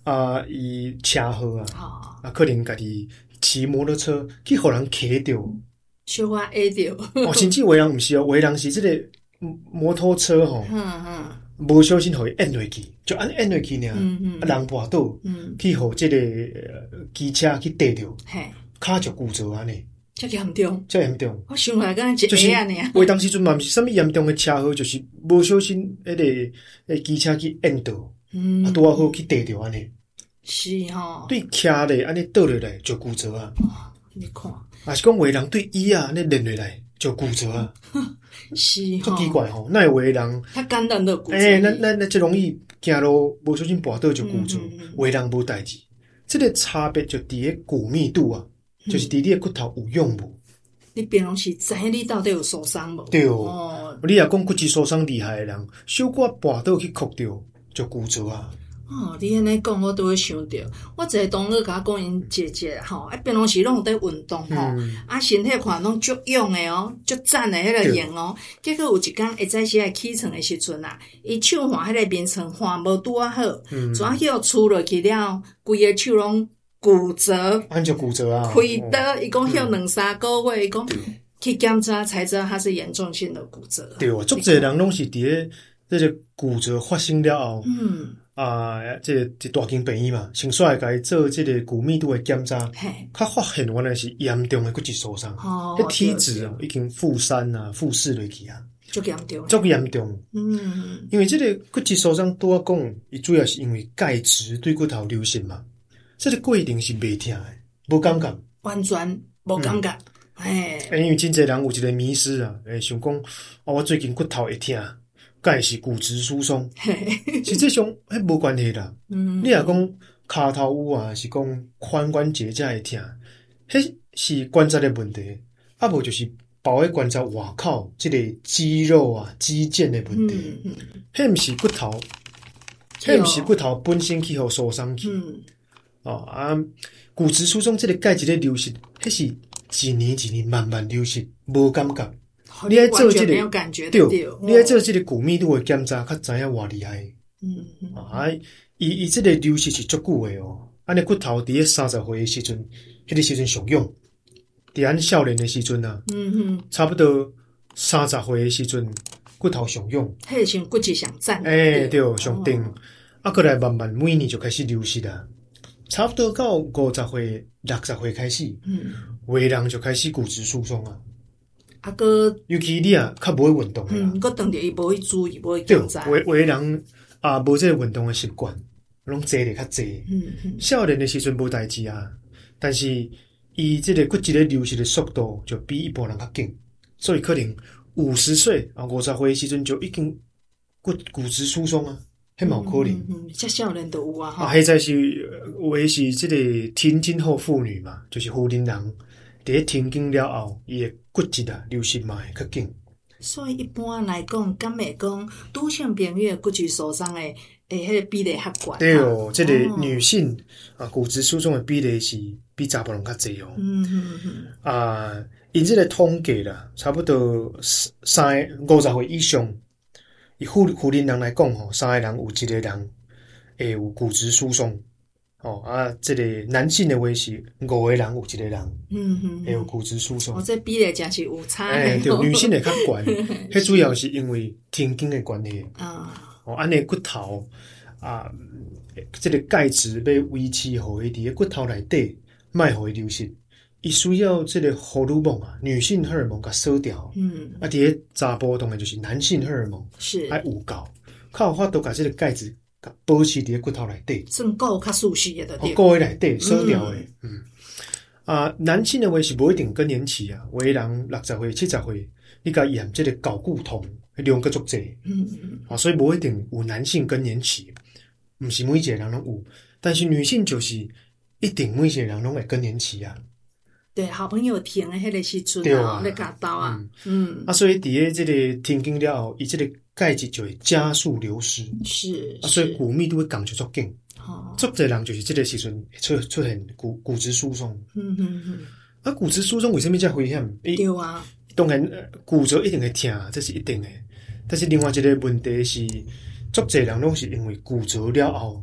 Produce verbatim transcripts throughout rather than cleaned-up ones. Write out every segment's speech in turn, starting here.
啊，伊车祸啊， 哦啊，可能家己骑摩托车去互人骑着， 小可会着， 哦，甚至有的人毋是哦，有的人是即个摩托车吼， 嗯嗯无小心互伊淹落去，就安淹落去尔， 嗯嗯啊，人跋倒， 嗯， 去互即个呃机车去跌着， 嘿， 骹就骨折安尼， 遮严重， 遮严重。 我想来敢一就是下尔， 有当时阵嘛，毋是啥物严重的车祸，就是无小心迄、那个迄机车去淹到， 嗯， 啊，拄啊好去跌着安尼， 是吼， 对徛咧安尼倒落来就骨折啊， 你看， 啊是讲有的人对椅啊安尼连落来就骨折啊， 是足吼， 奇怪吼，那有的人， 较简单的骨折， 诶、咱咱咱即容易行路无小心跋倒就骨折， 嗯嗯嗯有的人无代志，即、个差别就伫咧骨密度啊，就是伫你的骨头有用无。 你平常时知影你到底有受伤无？ 对哦， 你若讲骨质受伤厉害的人，小可跋倒去磕着就骨折啊。 哦，你安尼讲，我都会想着，我一个同学甲我讲，因姐姐吼，啊，平常时拢有在运动吼， 嗯啊，身体看拢足勇的哦，足赞的迄个型哦。结果有一工会早时来起床的时阵啊，伊手换迄个棉床换无拄啊好， 嗯怎啊叫杵落去了，规个手拢骨折， 安就骨折啊。 开哦刀，伊讲休两三个月，伊讲去检查才知道他是严重性的骨折。 对啊，足侪人拢是伫咧这个骨折发生了后， 嗯， 啊，这个一大间病院嘛，先煞甲伊做这个骨密度的检查， 嘿， 较发现原来是严重的骨质疏松， 哦迄体质啊已经负三啊、负四落去啊， 足严重。 足严重。 嗯， 因为这个骨质疏松拄啊讲，伊主要是因为钙质对骨头流失嘛，这个过程是袂疼的，无感觉。 完全无感觉，哎、 欸，因为真侪人有一个迷思啊，诶，想讲哦，我最近骨头会疼，该是骨质疏松，实际上迄无关系啦。 嗯， 你若讲骹头有啊，是讲髋关节才会疼，迄是关节的问题，啊无就是包喺关节外口即个肌肉啊、肌腱的问题， 嗯迄毋、嗯、是骨头，迄毋是骨头本身去互受伤去。 嗯， 哦啊，骨质疏松即个钙质的流失，迄是一年一年慢慢流失，无感觉。你爱做即、这个对，你爱做即个骨密度的检查，较知影偌厉害。 嗯嗯啊，伊伊即个流失是足久的哦。安尼骨头伫咧三十岁的时阵，迄、那个时阵上用；伫咱少年的时阵啊， 嗯嗯， 差不多三十岁的时阵，骨头上用。 迄个时骨质上赞。 诶、欸，对，上顶。哦、啊，过来慢慢每年就开始流失啦。差不多到五十岁、六十岁开始，嗯，有的人就开始骨质疏松啊。 啊个， 尤其你啊，较无会运动的啦， 嗯，个当着伊无去注意，无去检查。 对，有的人啊，无这个运动的习惯，拢坐得较济。嗯嗯。少年的时阵无代志啊，但是伊这个骨质的流失的速度就比一般人较紧，所以可能五十岁啊、五十岁的时阵就已经骨骨质疏松啊。迄嘛有可能， 嗯嗯，遮少年都有啊， 啊，迄在是有诶是即个停经后妇女嘛，就是妇人人伫咧停经了后，伊诶骨质啊流失嘛会较紧。 所以一般来讲，敢会讲女性朋友骨质疏松诶，诶，迄个比例较悬。 对哦，即、这个女性、哦、啊骨质疏松诶比例是比查甫人较济哦。 嗯嗯嗯。 啊，因即个统计啦，差不多三五十岁以上。以妇妇人人来讲吼，三个人有一个人会有骨质疏松，哦啊，这个男性的话是五个人有一个人，嗯嗯，会有骨质疏松。 哦，这比例真是有差。 诶、欸，对，女性会较悬，迄主要是因为停经的关系。 啊， 哦，安尼骨头啊，这个钙质要维持好伊伫咧骨头内底，莫互伊流失。伊需要这个荷尔蒙啊，女性荷尔蒙甲锁掉，嗯，啊，伫咧查甫当然就是男性荷尔蒙是爱有够，较有法度甲这个钙质甲保持伫咧骨头内底， 算够较舒适的对。 哦，够喺内底锁掉诶，嗯，嗯啊，男性的话是无一定更年期啊，有的人六十岁、七十岁，你甲验这个睾固酮量个足济，嗯嗯，啊，所以无一定有男性更年期，毋是每一个人拢有，但是女性就是一定每一个人拢会更年期啊。 对，好朋友停的迄个时阵啊，咧夹刀啊，嗯， 啊，所以伫咧即个停经了后，伊即个钙质就会加速流失， 是， 啊，所以骨密度会降就足紧，哦，足侪人就是即个时阵出出现骨骨质疏松，嗯嗯嗯，啊，骨质疏松为什么遮危险？ 对啊， 当然骨折一定会疼，这是一定的，但是另外一个问题是，足侪人拢是因为骨折了后，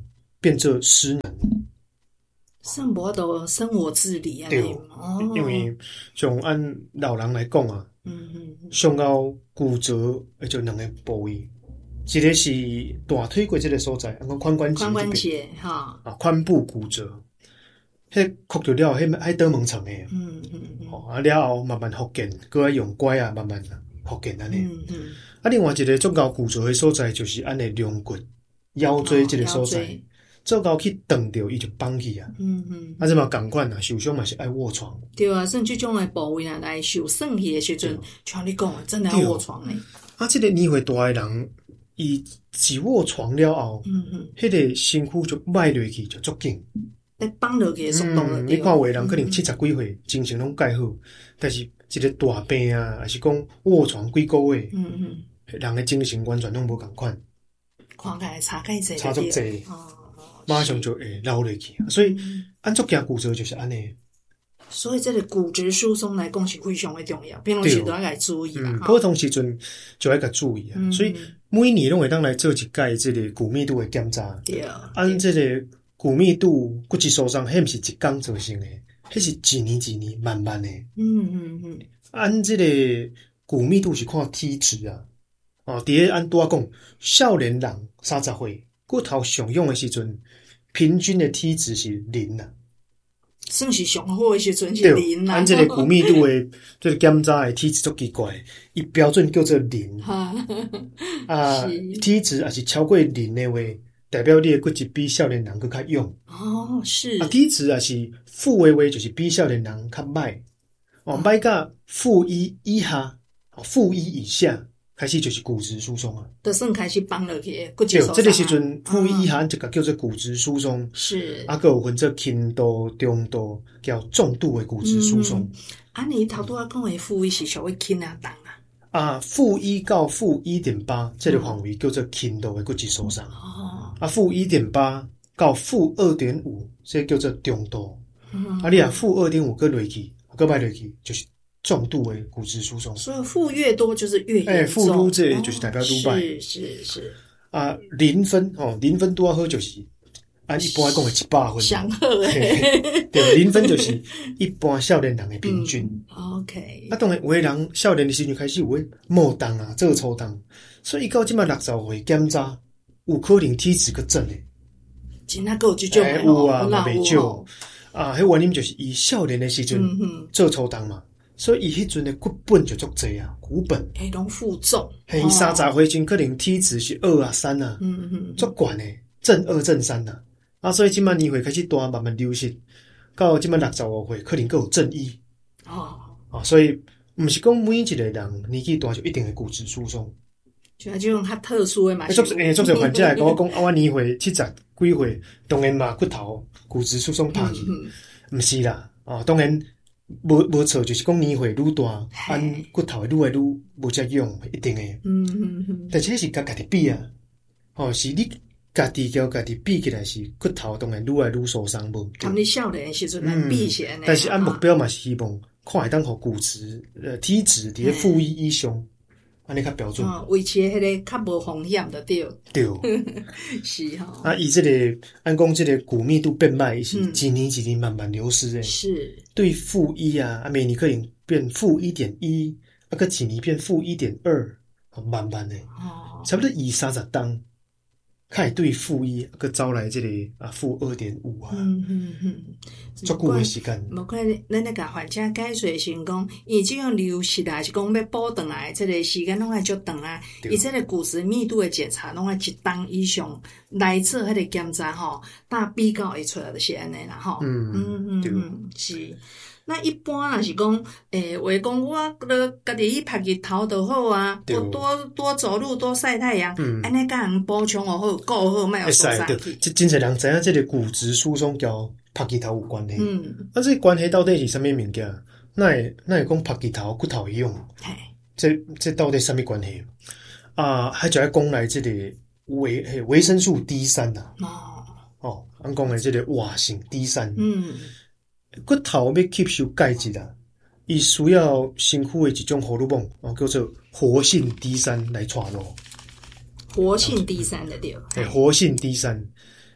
变做失能。 算无都生活自理啊， 对， 哦， 因为像按老人来讲啊， 嗯嗯， 上到骨折就两个部位，一个是大腿骨这个所在，按讲髋关节， 髋关节哈， 啊，髋部骨折，迄骨折了，迄迄倒门层诶， 嗯嗯嗯， 哦，啊了后慢慢复健，搁要用拐啊，慢慢复健安尼。 嗯嗯， 啊，另外一个足够骨折诶所在，就是按个两骨腰椎这个所在。 哦做到去蹬着，伊就放弃啊！ 嗯嗯， 啊，这嘛共款啊，受伤嘛是爱卧床。 对啊，像这种诶部位啊，来受损去诶时阵，像你讲诶，真的要卧床诶。 啊，这个年岁大诶人，伊一卧床了后， 嗯嗯， 迄个身躯就迈落去就足紧。 你放落去诶速度了， 嗯，你看有诶人可能七十几岁，精神拢介好，但是一个大病啊，还是讲卧床几个月， 嗯嗯， 人诶精神完全拢无共款， 看起来差介济， 差足济。 哦。 马上就会流落去，所以按足惊骨折就是安尼。 所以这个骨质疏松来讲是非常的重要，平常时都要来注意啦。 嗯，普通时阵就要甲注意啊。 嗯、 所以每年拢会当来做一届这个骨密度的检查。 对， 按这个骨密度骨质疏松，迄毋是一工造成的，迄是一年一年慢慢的。 嗯嗯嗯。 按这个骨密度是看体质啊。哦，伫咧按拄仔讲，少年人三十岁。骨头上用的时阵，平均的体质是零啊， 算是上好的时阵是零啦。 按这个骨密度的这个检查的体质足奇怪，伊标准叫做零啊，体质也是超过零的话，代表你的骨质比少年人更较勇。 哦，是啊，体质也是负的话，就是比少年人较歹。哦，歹到负一以下，哦，负一以下。开始就是骨质疏松啊， 就算开始放落去，骨质疏松。 对，这个时阵负一以下这个叫做骨质疏松， 是啊，还有分做轻度、中度，叫重度的骨质疏松。 嗯、啊，你头拄仔讲的负一是稍微轻啊重啊？ 啊，负一到负一点八，这个范围叫做轻度的骨质疏松。 哦， 啊，负一点八到负二点五，这叫做中度。 嗯、 啊，你啊负二点五个落去，个摆落去就是。重度的骨质疏松， 所以负越多就是越严重。 哎，负愈这就是代表愈歹。 是是是。 啊，零分哦，零分拄啊好就是按一般来讲的一百分。 上好诶。 对，零分就是一般少年人的平均。 嗯、OK。 啊，当然有的人少年的时阵开始有诶冒动啊，做粗动，所以到即摆六十岁检查，有可能体质个正诶。 真啊，有这种诶， 有啊，嘛袂少。啊，迄原因就是伊少年的时阵做粗动嘛。所以伊迄阵的骨本就足济啊，骨本迄种负重， 嘿，三十岁前可能体质是二啊三啊， 嗯嗯， 足悬诶，正二正三啊，啊，所以即摆年岁开始大慢慢流失，到即摆六十五岁可能佫有正一， 哦， 啊，所以毋是讲每一个人年纪大就一定会骨质疏松， 像这种较特殊诶嘛， 足诶，足侪患者会甲我讲，啊，我年岁七十几岁，当然嘛骨头骨质疏松拍去，毋是啦，啊，当然。无无错，就是讲年岁愈大，按骨头会愈来愈无遮用，一定诶。 嗯嗯嗯。 但是迄是甲家己比啊，哦，是你家己甲家己比起来是骨头当然愈来愈受伤无。 咁你少年时阵来比起来、嗯， 但是按目标嘛是希望看会当互骨质呃体质伫咧负一以上，安尼较标准。 哦，维持迄个较无风险的对。 对。 是吼、哦。 啊，伊即、这个按讲即个骨密度变歹，是一年一年慢慢流失诶。 是。对负一啊，啊，每年可能变负一点一，啊，个几年变负一点二，慢慢诶。哦。差不多二三十当，开始对负一，个招来这个啊负二点五啊。嗯嗯嗯。足久诶时间。 无怪咱咧甲患者解说先讲，伊即种流失啊，是讲要补转来，即个时间拢爱足长啊。伊即个骨质密度诶检查，拢爱一当以上来做迄个检查吼，大比较会出来就是安尼啦吼。嗯嗯嗯嗯，是。那一般若是讲，诶、欸，话讲我咧家己去晒日头就好啊，我多多走路，多晒太阳，安尼甲人补充好，顾好，莫有受伤去。 即真侪人知影，即个骨质疏松交晒日头有关系。嗯，啊，这关系到底是啥物物件？那会那会讲晒日头骨头会用？嘿，这这到底啥物关系？啊，还就要讲来这个维维生素 D 三 呐。哦哦，俺讲的这个活性 D 三。嗯。骨头要吸收钙质啊，伊需要身躯的一种荷尔蒙，哦，叫做活性 D 三 来带入。 活性 D 三 的对。 诶，活性 D 三，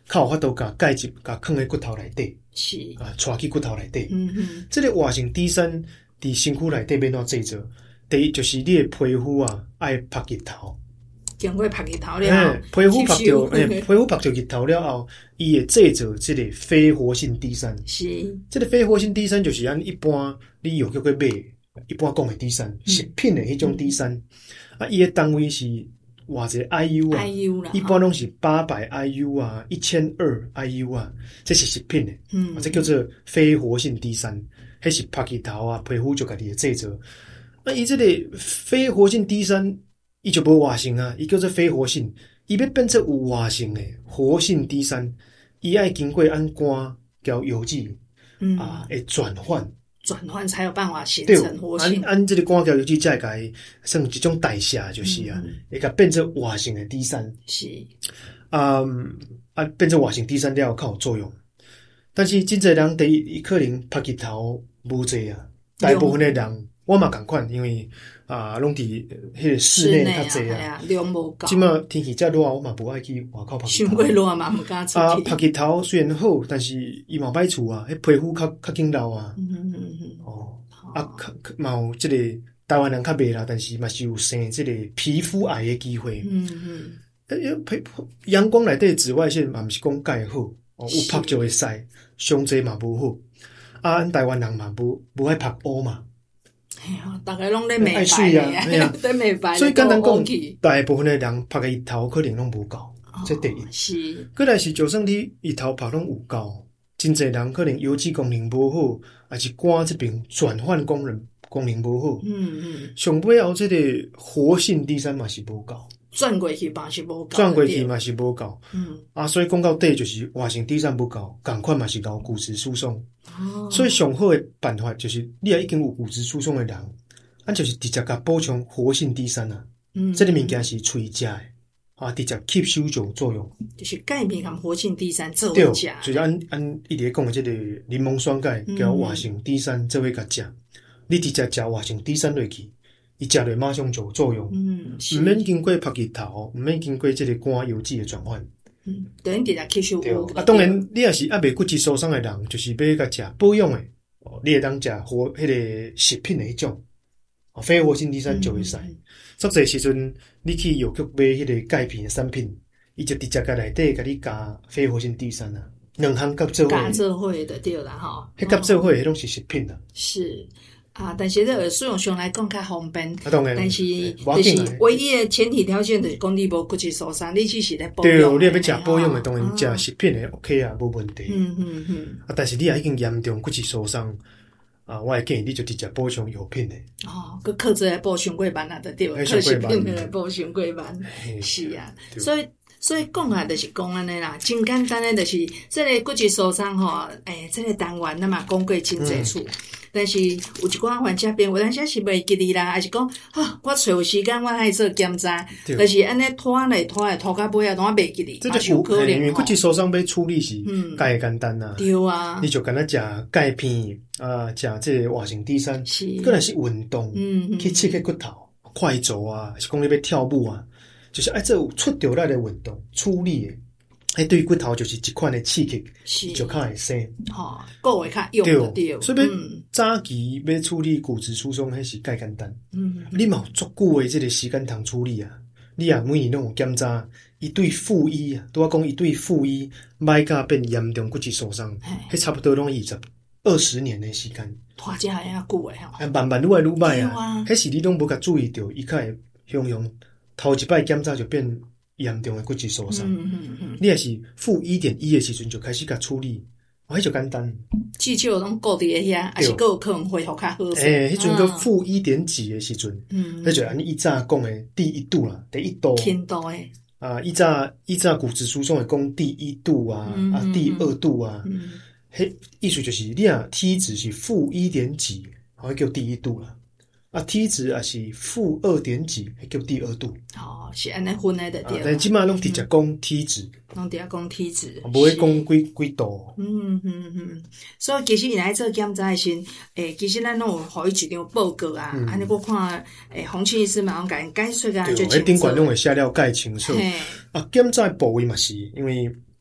较有法度甲介入，甲放喺骨头内底， 是啊，带去骨头内底。 嗯嗯， 这个活性低酸伫身躯内底要怎制作？第一就是你的皮肤啊，爱晒日头。 经过晒日头了后， 皮肤晒着，诶，皮肤晒着日头了后，伊会制作这个非活性低酸。 是， 这个非活性低酸就是按一般你有叫过买，一般讲的低酸，食品的迄种低酸。嗯、啊，伊的单位是偌济 I U 啊 ，I U 啦， 一般拢是八百 I U 啊，一千二 I U 啊，这是食品的。嗯，这叫做非活性低酸，迄是晒日头啊，皮肤就家己会制作。啊，伊这个非活性低酸，伊就无活性啊，伊叫做非活性。伊要变成有活性的活性低酸，伊爱经过按肝交油脂，嗯啊，会转换， 转换才有办法形成活性。 按按这个肝交油脂才会甲伊算一种代谢，就是啊，会甲变成活性的低酸。 是， 啊啊，变成活性低酸了较有作用。但是真侪人第一，伊可能晒日头无济啊，大部分的人。我嘛共款，因为啊，拢伫迄个室内较济啊， 量无够。 即马天气遮热，我嘛无爱去外口晒日头。 伤过热嘛，毋敢出去。 啊，晒日头虽然好，但是伊嘛歹厝啊，迄皮肤较较紧老啊。嗯嗯嗯。哦，啊，嘛有即个台湾人较袂啦，但是嘛是有生即个皮肤癌的机会。嗯嗯。诶，皮阳光内底紫外线嘛，毋是讲介好，哦，有晒就会晒，伤济嘛无好。啊，咱台湾人嘛无无爱晒乌嘛。 哎呀，大家拢咧美白呀，咧美白。 所以简单讲，大部分的人晒个日头可能拢无够，这第一。 是。 过来是，就算你日头晒拢有够，真侪人可能油脂功能无好，还是肝这边转换功能功能无好。嗯嗯。上尾后这个活性低酸嘛是无够。 转过去嘛是无够。 转过去嘛是无够。嗯。啊，所以讲到底就是活性低酸不够，共款嘛是搞骨质疏松。哦。所以上好的办法就是，你若已经有骨质疏松的人，咱就是直接甲补充活性低酸啊。嗯。这个物件是喙食的，啊，直接吸收就有作用。 就是钙片含活性低酸做伙食。 对，就是按按一直讲的这个柠檬酸钙叫活性低酸做伙甲食，你直接食活性低酸落去。伊食落马上就有作用，嗯，毋免经过晒日头，毋免经过即个肝油脂的转换， 嗯，等于直接吸收。对， 啊，当然你若是还未骨质疏松的人，就是要甲食保养的，哦，你会当食活迄个食品的迄种，哦，非活性低酸就会使。足侪时阵，你去药局买迄个钙片的产品，伊就直接甲内底甲你加非活性低酸啊，两项夹做伙。 夹做伙的对啦吼， 迄夹做伙迄拢是食品啦。 是。啊，但是这使用上来讲较方便， 啊、当然但是就是唯一的前提条件就是讲你无骨质疏松，你只是咧保养。 对，你要食保养的，当然食食品的 OK 啊，无问题。嗯嗯嗯。啊，但是你也已经严重骨质疏松，啊，我会建议你就直接补充药品的。 哦，佮克制来补伤过慢啊，就对，克食品来补伤过慢。是啊，所以所以讲啊，就是讲安尼啦，真简单的，就是这个骨质疏松吼，诶，这个单元那嘛讲过真侪处。嗯，但是有一寡患者边有当时是袂记哩啦，还是讲啊，我找有时间我爱做检查，但是安尼拖来拖来拖到尾啊，拢袂记哩， 这就有可能。因为骨质疏松要处理是介简单呐， 对啊， 你就干那食钙片啊，食这个活性低酸，可能是运动，嗯，去刺激骨头，快走啊，是讲你要跳舞啊，就是爱做出着力的运动处理的。迄对骨头就是一款的刺激，就较会生。 吼，个会较用得对。所以要早期要处理骨质疏松，迄是介简单。嗯，你嘛有足久的这个时间通处理啊。你啊每年拢有检查，一对负一啊，拄我讲一对负一，歹甲变严重骨质疏松，迄差不多拢二十二十年的时间。 拖遮遐久诶吼。 啊，慢慢愈来愈歹啊。迄是你拢无甲注意到，伊较会雄雄头一摆检查就变严重的骨质疏松，嗯嗯嗯，你也是负一点一的时阵就开始甲处理，哦，迄就简单。 至少拢固伫遐，还是个有可能恢复较好。 诶，迄阵个负一点几的时阵，嗯，那就按以早讲的第一度啦，第一度。 偏度诶。 啊，以早以早骨质疏松会讲第一度啊，嗯、啊第二度啊，嗯，迄意思就是你啊体脂是负一点几，好叫第一度啦。啊，体脂也是负二点几，迄叫第二度。 哦，是安尼分诶的对。 但即马拢直接讲体脂， 拢直接讲体脂， 无会讲几几度。 嗯嗯嗯，所以其实伊来做检查诶时，诶，其实咱拢有互伊一张报告啊，安尼我看，诶，洪庆医师嘛，拢甲因解说啊，就清楚。 迄顶管拢会写了介清楚。啊，检查部位嘛是，因为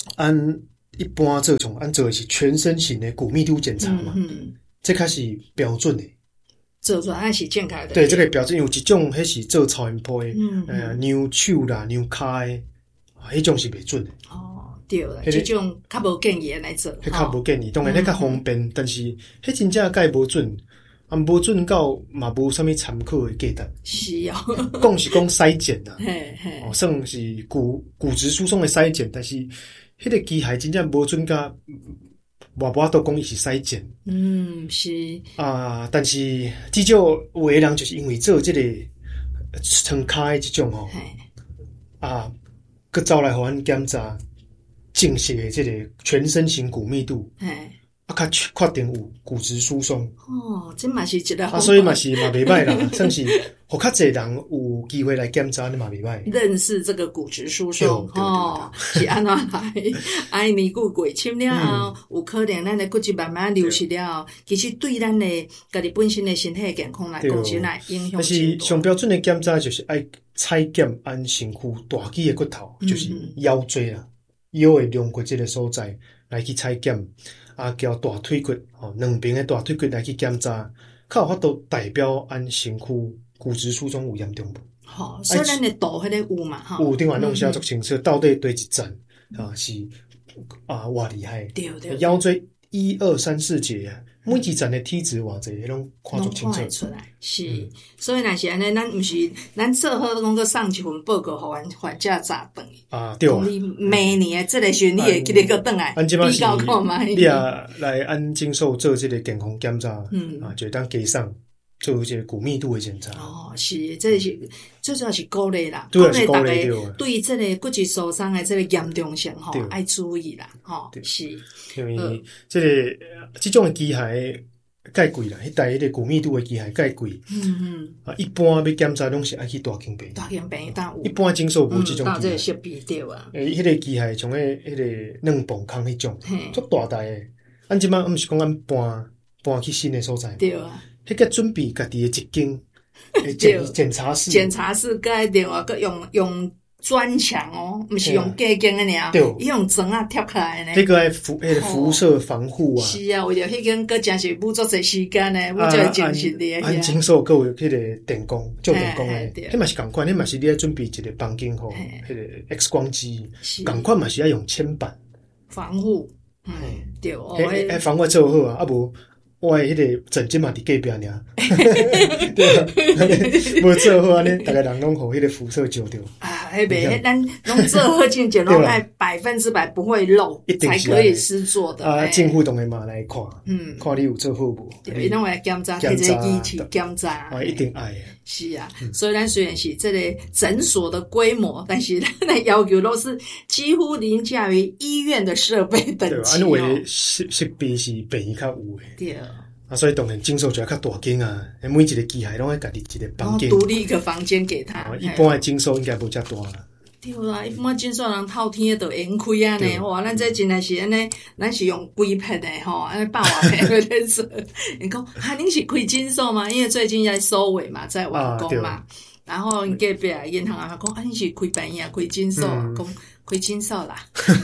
按一般做从按做的是全身型的骨密度检查嘛，嗯嗯、这开始标准的。 做出来是健康的。 对，这个标准有一种迄是做超音波的，嗯嗯、呃，扭手啦、扭骹的，迄种是袂准的。 哦，对啦，这种较无建议来做。 迄较无建议，当然迄较方便，嗯、但是迄真正介无准，啊无准到嘛无啥物参考的价值。 是哦， 讲是讲筛检啊， 嘿嘿， 哦，算是骨骨质疏松的筛检，但是迄个机械真正无准甲。我无法度讲伊是筛检， 嗯，是啊，但是至少有的人就是因为做这个撑开这种吼，啊，佮走来互咱检查正式的这个全身型骨密度，啊，较确定有骨质疏松。 哦，这嘛是一个好， 啊，所以嘛是嘛袂歹啦，算是互较侪人有机会来检查，你嘛袂歹。 认识这个骨质疏松哦，是安怎来？哎，年久过深了后，嗯、有可能咱的骨质慢慢流失了，其实对咱的家己本身的身体健康来讲，真来影响。但是上标准的检查就是爱采检按身躯大肌的骨头，嗯、就是腰椎啦，腰的龙骨这个所在来去采检。啊，叫大腿骨吼，两边的大腿骨来去检查，较有法度代表按身躯骨质疏松有严重无？ 吼、哦，所以咱的度迄个有嘛吼， 有顶完弄写足清楚，到底对一站啊是啊偌厉害？ 对对， 腰椎一二三四节啊，每一站的体脂偌济，迄种看足清楚出来。是，嗯、所以若是安尼，咱毋是咱做好讲个送一份报告，互患患者查转啊，对啊。 你明年这个时阵，你会记得个转来比较看卖。 你啊来按经受做这个健康检查，嗯啊，就当加上做这个骨密度的检查。 哦，是，这是最主要是鼓励啦， 鼓励大家对这个骨质疏松的这个严重性吼，爱注意啦，吼，是。 因为这个这种的机械介贵啦，迄台迄个骨密度的机械介贵。嗯嗯。啊，一般要检查拢是爱去大间病院。 大间病院当有。 一般诊所无这种机械。 到这个设备对啊。 诶，迄个机械像迄迄个两磅空迄种，足大台诶。咱即摆毋是讲按搬搬去新的所在。 对啊。 迄个准备家己的一间检检查室。 检查室该电话个用用。砖墙哦，不是用隔间的尔，伊用砖啊贴起来呢。 迄个辐迄个辐射防护啊。 是啊，为着迄间，佫真是舞足侪时间呢，舞足精神的。 按诊所佫有迄个电工，做电工诶，迄嘛是共款，迄嘛是你爱准备一个房间吼，迄个 X 光机，共款嘛是要用铅板防护。嗯，对哦。 迄防护做好啊，啊无。我诶迄个诊间嘛伫隔壁尔，对啊，无做好安尼，逐个人拢互迄个辐射照着。 啊，迄袂，咱拢做好进前拢爱百分之百不会漏，才可以施做的。 啊，政府当然嘛来看，嗯，看你有做好无？ 对，伊拢会检查，摕这机器检查。 啊，一定爱。 是啊，所以咱虽然是这个诊所的规模，但是咱的要求都是几乎凌驾于医院的设备等级哦。 对，因为设设备是病院较有诶。 对。 啊，所以当然诊所就要较大间啊，每一个机械拢爱家己一个房间， 独立一个房间给他。 啊、一般的诊所应该无遮大啦。 对啦，一般诊所人透天都延开啊呢，哇，咱这真的是安尼，咱是用规片的吼，安尼百外片在做。你讲，啊，恁是开诊所吗？因为最近在收尾嘛，在完工嘛。啊、然后隔壁啊，银行啊讲，啊，恁是开病院、开诊所，讲、嗯、开诊所啦。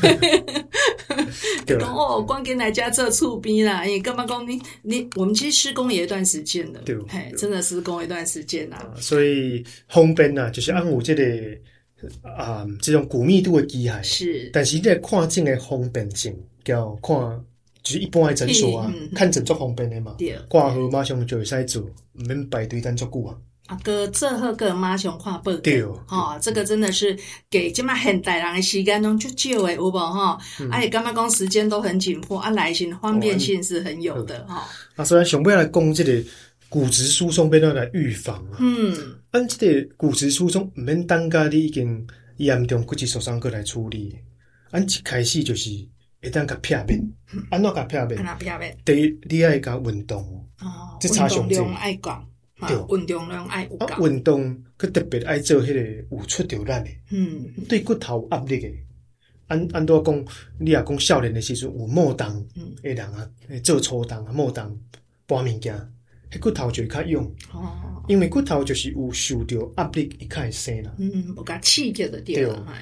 讲哦，光跟来家做厝边啦，因为干嘛讲你你我们其实施工也一段时间了，对，嘿，真的施工一段时间啦、啊。 所以方便啦，就是按有这个啊、嗯、这种骨密度的机械是， 但是你看诊的方便性，叫看就是一般的诊所啊，嗯、看诊足方便的嘛，挂号马上就会使做，唔免排队等足久啊。 啊，个做好个马上看报告，对哦，哦，这个真的是给即马现代人的时间拢足少诶，有无吼？嗯、啊，也感觉讲时间都很紧迫，啊，来信方便性是很有的哈。啊， 虽然上尾来讲这个骨质疏松要怎来预防啊？嗯，按这个骨质疏松唔免等甲你已经严重骨质疏松过来处理，按一开始就是会当甲撇面，安怎甲撇面？ 安怎撇面？ 第一，你爱甲运动， 哦，运动量爱降。对，运动量爱有够。 啊，运动佮特别爱做迄个有出着力的，嗯，对骨头有压力的。按按多讲，你若讲少年的时阵有末动，嗯，诶人啊，做粗重啊，末动搬物件，迄骨头就会较勇。哦，因为骨头就是有受着压力，伊较会生啦。 嗯，有甲刺激的对啦。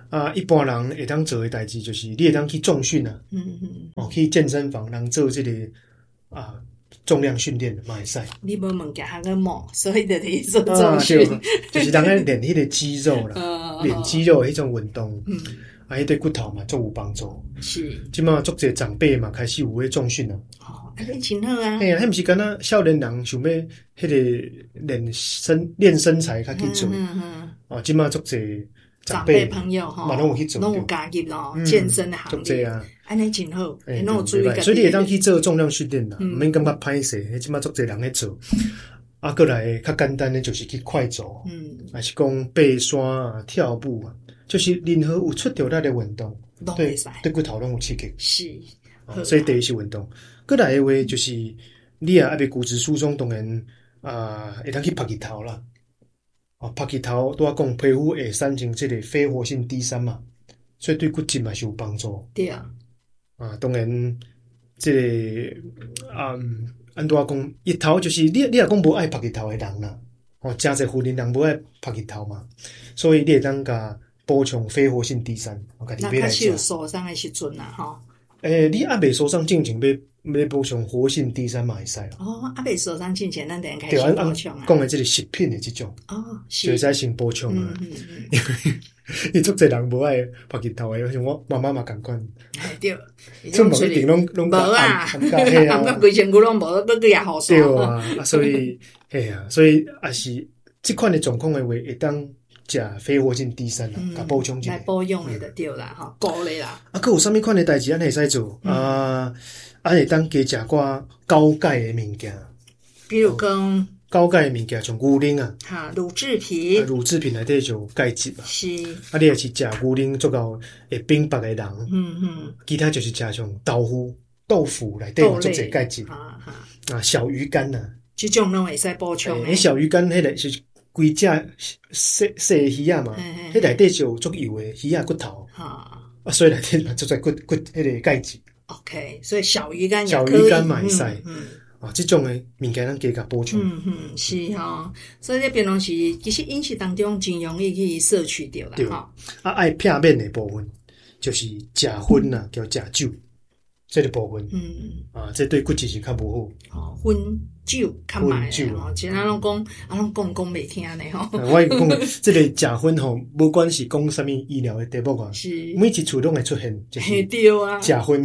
啊，一般人会当做的代志就是你会当去重训啊， 嗯嗯， 哦，去健身房人做这个啊重量训练嘛会使。 你无物件还个摸，所以就去做啊， 重训， 对，就是人咧练迄个肌肉啦， 呃练肌肉的迄种运动， 嗯， 啊，迄对骨头嘛足有帮助。 是， 即马足侪长辈嘛开始有迄重训啊。 哦，安尼真好啊， 嘿啊，迄毋是敢若少年人想要迄个练身练身材较去做， 嗯嗯嗯， 哦，即马足侪长辈辈朋友吼， 嘛拢有去做， 拢有加入咯， 嗯健身的行列， 足侪啊。 安尼真好， 欸拢有注意家己， 所以你会当去做重量训练啦，毋嗯免感觉歹势，迄即马足侪人咧做。啊，过来较简单的就是去快走， 嗯， 还是讲爬山啊、跳步啊，就是任何有出着力的运动，对拢会使， 对骨头拢有刺激。 是， 哦所以第一是运动。过来的话就是你啊，还袂骨质疏松，当然啊，会当去拍日头啦。哦，拍日头拄仔讲皮肤会产生即个非活性 D 三嘛，所以对骨质嘛是有帮助。 对啊， 啊，当然即、个啊，按拄仔讲日头就是你你若讲无爱拍日头的人啦，哦，真侪富人人无爱拍日头嘛，所以你会当甲补充非活性 D 三，我家己那买来食开始有。受伤的时阵啊，吼， 诶、你还未受伤进前要要补充活性 D 三嘛会使啦。 哦，啊，未受伤之前，咱得开对， 始按按补充啊， 讲的即个食品的即种， 哦，， 就是会使先补充啊。 嗯嗯嗯， 因为伊足侪人无爱拍日头的，像我妈妈嘛共款， 哎对， 这无一定拢拢无啊， 暗暗黑暗啊到，规身躯拢无，搁个也好对爽， 啊，啊所以嘿啊，所以也是即款的状况的话，会当食非活性 D 三啦，甲补充进来。 来保养的就对啦，吼，鼓励啦， 啊，佫有啥物款的代志咱会使做啊？啊，会当加食寡高钙的物件， 比如讲， 高钙的物件像牛奶啊， 哈，乳制啊品乳制品内底就有钙质啊。 是， 啊，你也是食牛奶足够会冰白的人， 嗯嗯， 其他就是食像豆腐、豆腐内底有足侪钙质哈哈， 啊，小鱼干呐， 即种拢会使补充诶， 的， 小鱼干迄个是规只细细的鱼仔嘛，迄内底就有足油的鱼仔骨头， 哈啊，所以内底嘛足侪骨骨迄个钙质 ，OK，所以小鱼干也小可以鱼干嘛会使嗯。 啊，即种的物件咱加甲补充。 嗯嗯，是吼，所以这变拢是其实饮食当中真容易去摄取到啦， 对吼， 啊，爱片面的部分就是食薰呐，叫食酒，这个部分嗯， 啊，这对骨质是较无好。 吼，薰酒较慢薰酒的吼，其他拢讲啊，拢讲讲袂听的吼， 啊我讲这个食薰吼，无管是讲啥物医疗的题目啊， 是， 每一处拢会出现，就是嘿对啊， 食薰。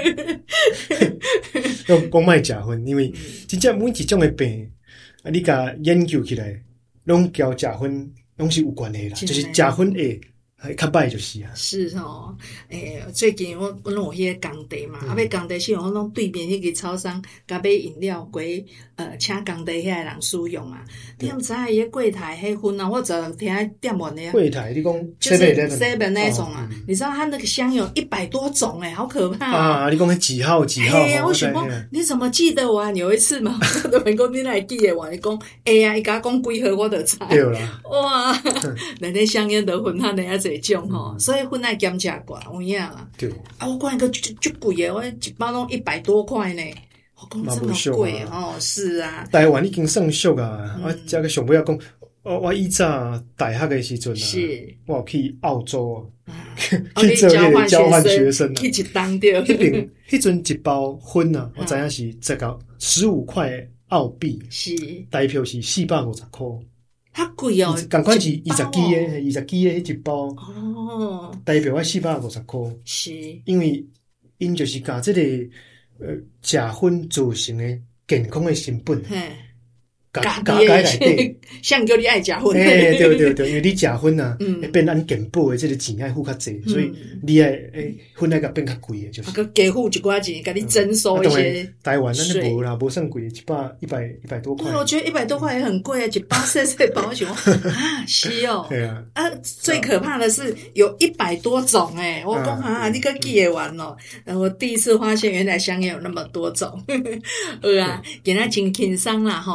讲讲莫食薰，因为真正每一种的病，啊，你甲研究起来，拢交食薰，拢是有关系啦。 真的就是食薰会还较歹就是啊。 是吼，诶、最近我我拢有迄个工地嘛， 嗯啊，要工地时候，我拢对面迄个超商，甲买饮料归呃，请工地遐个人使用啊。你毋知影伊个柜台迄薰啊，我昨天听店员的啊， 柜台你讲就是 seven seven 那种啊， 哦嗯你知道它那个香有一百多种诶、好可怕啊，你讲迄几号几号？ 嘿呀，我想讲，你怎么记得我啊？有一次嘛，我就问讲你哪会记得我？你讲，哎呀，伊甲我讲几号我就知。 对啦， 哇，内底香烟的薰，它内底侪种吼，所以薰爱检查过，有影啦。 对， 啊，我看一个就就贵诶，我一包拢一百多块呢。我讲这么贵哦，是啊。 台湾已经算俗啊，我这个上尾要讲，我我以早大学的时阵啊， 是我有去澳洲啊， 去做迄个交换学生啊， 去一当着。 迄边迄阵一包薰啊，我知影是这个十五块澳币， 是， 台票是四百五十箍， 较贵哦， 共款是二十支的，二十支的迄一包， 哦， 台票我四百五十箍， 是， 因为因就是甲即个呃食薰造成的健康的成本， 嘿。 加家加改内底， 像叫你爱食薰， 诶，对对对，因为你食薰啊， 嗯会变咱健保的即个钱爱付较济，所以你爱诶薰爱甲变较贵的，就是啊，。佮加付一寡钱，甲你征收一些。 台湾咱咧无啦，无算贵，一百一百一百多块对，。我觉得一百多块也很贵啊，一包碎碎包，我想说啊，是哦。 对啊， 啊，最可怕的是有一百多种诶、我讲啊，你个记得完哦。我第一次发现原来香烟有那么多种。好啊，今仔真轻松啦吼，那个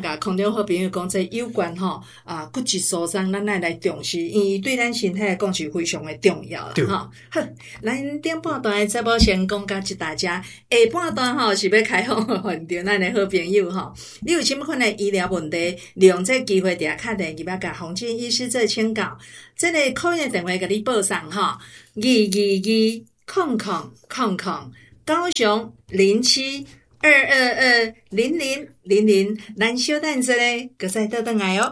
甲空中好朋友讲，这有关吼啊骨质疏松，咱爱来重视，因为对咱身体来讲是非常的重要啦吼。好，咱顶半段的节目先讲到这大家，下半段吼是要开放环节，咱的好朋友吼，你有什么款的医疗问题，利用这机会伫下敲电话甲洪建医师做请教，这个客运电话甲你报上吼，二二二空空空空，高雄零七二二二零零零零，咱小等一下咧，搁再倒转来哦。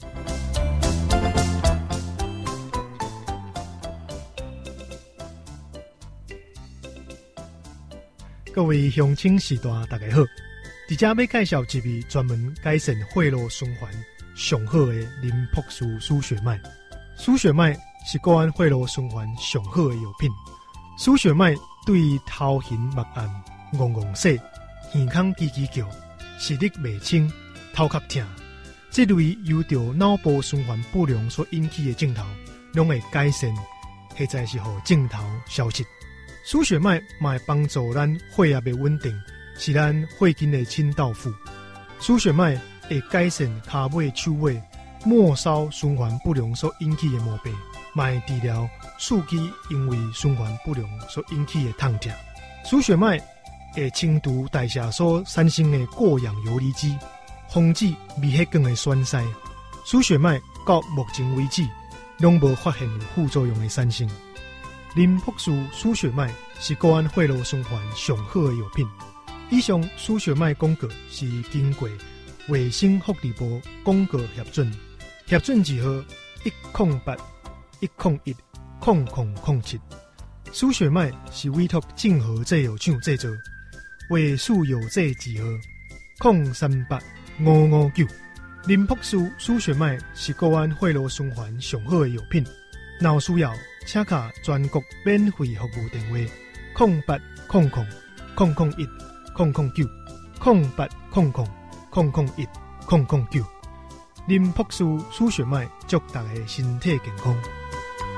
各位乡亲士大大家好，伫遮要介绍一味专门改善血路循环上好的林朴素输血麦。输血麦是个案血路循环上好的药品。输血麦对头晕目暗、戆戆洗、耳孔叽叽叫、视力袂清、头壳痛，这类由着脑部循环不良所引起的症头，拢会改善，或者是互症头消失。输血麦嘛会帮助咱血压的稳定，是咱血筋的清道夫。输血麦会改善骹尾、手尾、末梢循环不良所引起的毛病，嘛会治疗四肢因为循环不良所引起的痛痛。输血麦会清除代谢所产生的过氧游离基，防止微血管的栓塞。输血麦到目前为止，拢无发现有副作用的产生。林朴素输血麦是个案血路循环上好的药品。以上输血麦广告是经过卫生福利部广告核准，核准字号一零八一零一零零零七。输血麦是委托正和制药厂制作，卫数药剂字号零三八五五九。林朴素输血麦是个案血路循环上好的药品。若有需要，请卡全国免费服务电话零八零零零零一零零九零八零零零零一零零九。林朴素输血麦祝大家身体健康。